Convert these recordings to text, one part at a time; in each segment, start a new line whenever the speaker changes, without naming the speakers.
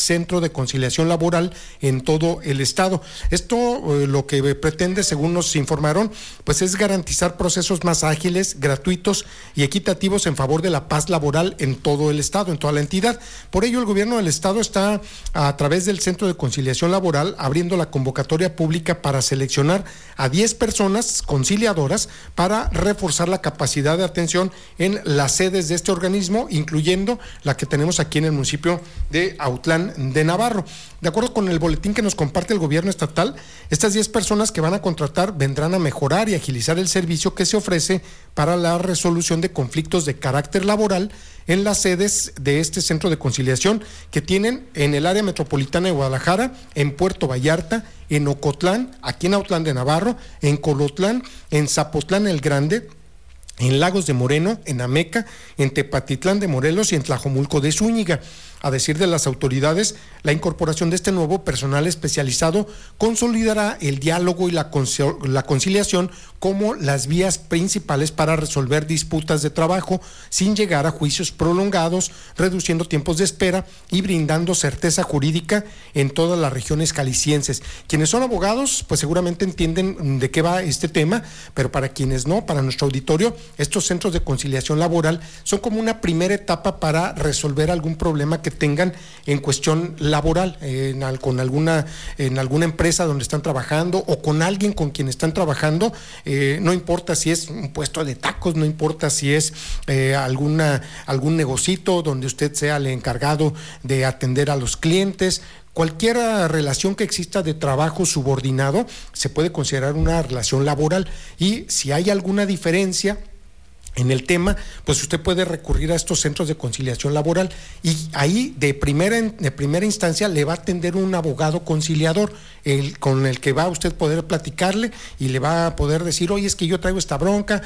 Centro de Conciliación Laboral en todo el estado. Esto lo que pretende, según nos informaron, pues es garantizar procesos más ágiles, gratuitos y equitativos en favor de la paz laboral en todo el estado, en toda la entidad. Por ello, el gobierno del estado está, a través del Centro de Conciliación Laboral, abriendo la convocatoria pública para seleccionar a 10 personas conciliadoras para reforzar la capacidad de atención en las sedes de este organismo, incluyendo la que tenemos aquí en el municipio de Autlán de Navarro. De acuerdo con el boletín que nos comparte el gobierno estatal, estas 10 personas que van a contratar vendrán a mejorar y agilizar el servicio que se ofrece para la resolución de conflictos de carácter laboral en las sedes de este centro de conciliación que tienen en el área metropolitana de Guadalajara, en Puerto Vallarta, en Ocotlán, aquí en Autlán de Navarro, en Colotlán, en Zapotlán el Grande, en Lagos de Moreno, en Ameca, en Tepatitlán de Morelos y en Tlajomulco de Zúñiga. A decir de las autoridades, la incorporación de este nuevo personal especializado consolidará el diálogo y la conciliación como las vías principales para resolver disputas de trabajo sin llegar a juicios prolongados, reduciendo tiempos de espera y brindando certeza jurídica en todas las regiones jaliscienses. Quienes son abogados, pues seguramente entienden de qué va este tema, pero para quienes no, para nuestro auditorio, estos centros de conciliación laboral son como una primera etapa para resolver algún problema que tengan en cuestión laboral, en alguna empresa donde están trabajando o con alguien con quien están trabajando, no importa si es un puesto de tacos, no importa si es algún negocito donde usted sea el encargado de atender a los clientes. Cualquier relación que exista de trabajo subordinado se puede considerar una relación laboral, y si hay alguna diferencia en el tema, pues usted puede recurrir a estos centros de conciliación laboral, y ahí de primera instancia le va a atender un abogado conciliador, con el que va a usted poder platicarle y le va a poder decir: oye, es que yo traigo esta bronca,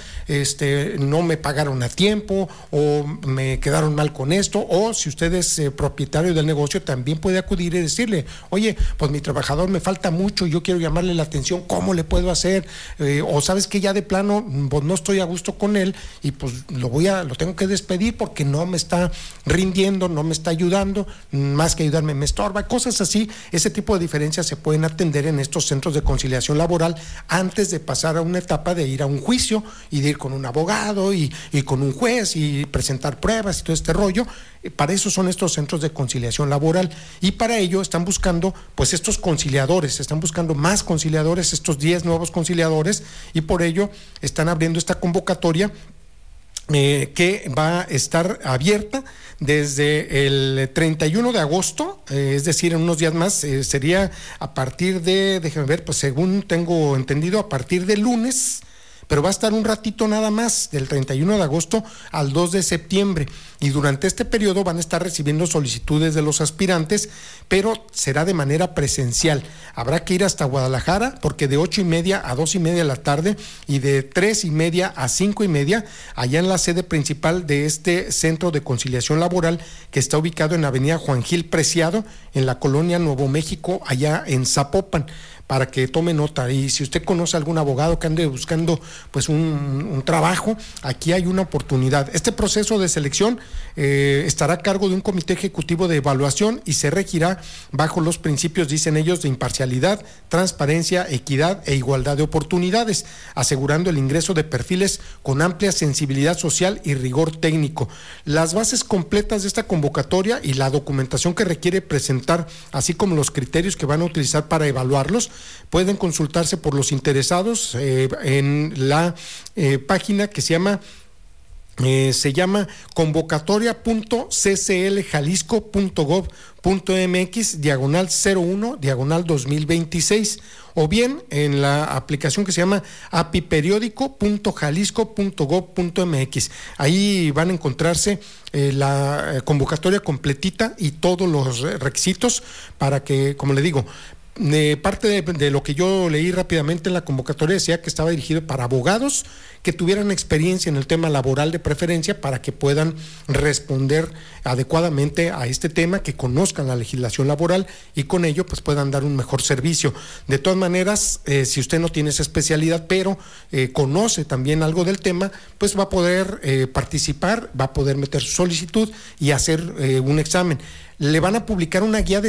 no me pagaron a tiempo, o me quedaron mal con esto. O si usted es propietario del negocio, también puede acudir y decirle: oye, pues mi trabajador me falta mucho, yo quiero llamarle la atención, ¿cómo le puedo hacer? O sabes que ya de plano pues no estoy a gusto con él y pues lo tengo que despedir porque no me está rindiendo, no me está ayudando, más que ayudarme me estorba. Cosas así, ese tipo de diferencias se pueden atender en estos centros de conciliación laboral antes de pasar a una etapa de ir a un juicio y de ir con un abogado y con un juez y presentar pruebas y todo este rollo. Para eso son estos centros de conciliación laboral, y para ello están buscando pues estos conciliadores, están buscando más conciliadores, estos 10 nuevos conciliadores, y por ello están abriendo esta convocatoria que va a estar abierta desde el 31 de agosto, es decir, en unos días más, sería a partir de, déjenme ver, pues según tengo entendido, a partir de lunes, pero va a estar un ratito nada más, del 31 de agosto al 2 de septiembre, y durante este periodo van a estar recibiendo solicitudes de los aspirantes, pero será de manera presencial. Habrá que ir hasta Guadalajara, porque de 8:30 a 2:30 de la tarde y de 3:30 a 5:30, allá en la sede principal de este Centro de Conciliación Laboral, que está ubicado en Avenida Juan Gil Preciado, en la colonia Nuevo México, allá en Zapopan, para que tome nota. Y si usted conoce a algún abogado que ande buscando pues un trabajo, aquí hay una oportunidad. Este proceso de selección estará a cargo de un comité ejecutivo de evaluación y se regirá bajo los principios, dicen ellos, de imparcialidad, transparencia, equidad e igualdad de oportunidades, asegurando el ingreso de perfiles con amplia sensibilidad social y rigor técnico. Las bases completas de esta convocatoria y la documentación que requiere presentar, así como los criterios que van a utilizar para evaluarlos, pueden consultarse por los interesados en la página que se llama convocatoria.ccljalisco.gov.mx/01/2026, o bien en la aplicación que se llama apiperiódico.jalisco.gov.mx. Ahí van a encontrarse la convocatoria completita y todos los requisitos para que, como le digo, parte de lo que yo leí rápidamente en la convocatoria decía que estaba dirigido para abogados que tuvieran experiencia en el tema laboral de preferencia, para que puedan responder adecuadamente a este tema, que conozcan la legislación laboral y con ello pues puedan dar un mejor servicio. De todas maneras, si usted no tiene esa especialidad, pero conoce también algo del tema, pues va a poder participar, va a poder meter su solicitud y hacer un examen. Le van a publicar una guía de